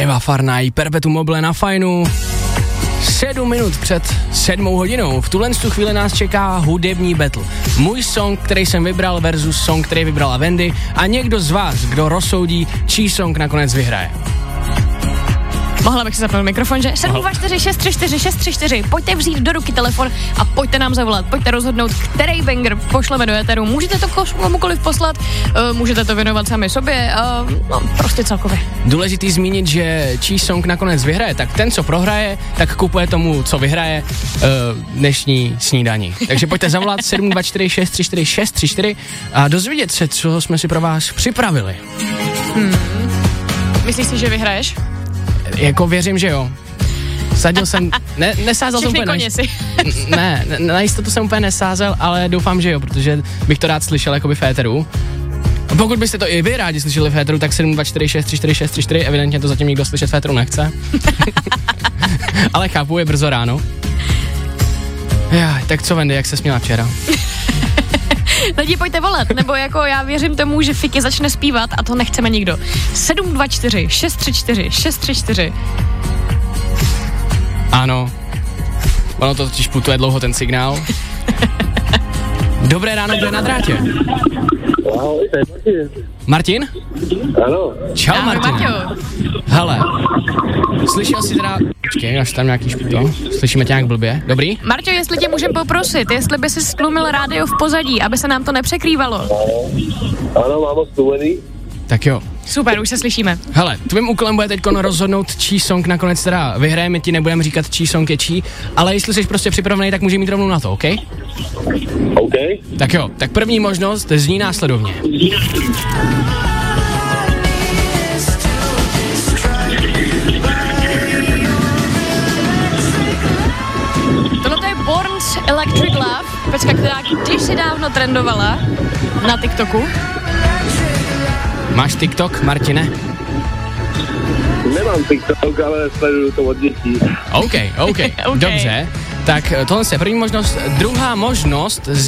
Eva Farnaj, Perpetuum mobile na Fajnu. 7 minut před 7 hodinou. V tuhle chvíli nás čeká hudební battle. Můj song, který jsem vybral versus song, který vybrala Wendy a někdo z vás, kdo rozsoudí, čí song nakonec vyhraje. Mohla bych si zapnout mikrofon, že 724 634 634, pojďte vzít do ruky telefon a pojďte nám zavolat, pojďte rozhodnout, který banger pošleme do éteru. Můžete to komukoliv poslat, můžete to věnovat sami sobě, no prostě celkově. Důležitý zmínit, že čí song nakonec vyhraje, tak ten, co prohraje, tak kupuje tomu, co vyhraje, dnešní snídani. Takže pojďte zavolat 724 634 634 a dozvědět se, co jsme si pro vás připravili. Myslíš si, že vyhraješ? Jako věřím, že jo. Sadil jsem, nesázel jsem úplně na jistotu jsem úplně nesázel, ale doufám, že jo, protože bych to rád slyšel jakoby v éteru. Pokud byste to i vy rádi slyšeli v éteru, tak 724 634 634, evidentně to zatím nikdo slyšet v éteru nechce. Ale chápu, je brzo ráno. Tak co, Wendy, jak se směla včera? Lidi, pojďte volat, nebo jako já věřím tomu, že Fiky začne zpívat a to nechceme nikdo. 724 634 634. Ano. Ono to totiž putuje dlouho ten signál. Dobré ráno, kdo je na drátě? Ahoj, to je Martin. Martin? Ano. Čau, Martin. Hele, slyšel jsi teda... Počkej, až tam nějaký špito. Slyšíme tě nějak blbě. Dobrý? Marťo, jestli tě můžem poprosit, jestli by si stlumil rádio v pozadí, aby se nám to nepřekrývalo. Ano, mám ho stlumený. Tak jo. Super, už se slyšíme. Hele, tvým úkolem bude teď rozhodnout, čí song nakonec teda vyhraje, my ti nebudeme říkat, čí song je čí, ale jestli jsi prostě připravený, tak můžeme jít rovnou na to, OK? OK. Tak jo, tak první možnost zní následovně. Tohle je Born's Electric Love, pecka, která kdysi dávno trendovala na TikToku. Máš TikTok, Martine? Nemám TikTok, ale sleduju to od dětí. OK. Dobře. Tak tohle je první možnost. Druhá možnost